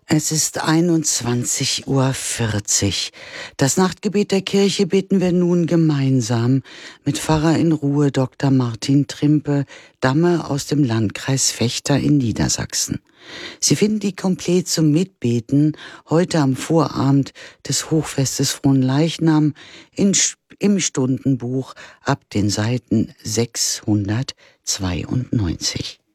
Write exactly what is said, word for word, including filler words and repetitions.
Es ist einundzwanzig Uhr vierzig. Das Nachtgebet der Kirche beten wir nun gemeinsam mit Pfarrer in Ruhe Doktor Martin Trimpe, Damme aus dem Landkreis Vechta in Niedersachsen. Sie finden die komplett zum Mitbeten heute am Vorabend des Hochfestes Fronleichnam in, im Stundenbuch ab den Seiten sechshundertzweiundneunzig.